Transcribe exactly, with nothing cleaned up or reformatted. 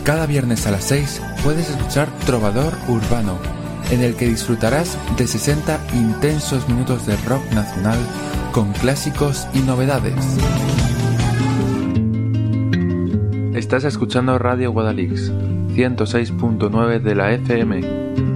Cada viernes a las seis puedes escuchar Trovador Urbano, en el que disfrutarás de sesenta intensos minutos de rock nacional con clásicos y novedades. Estás escuchando Radio Guadalix, ciento seis punto nueve de la F M.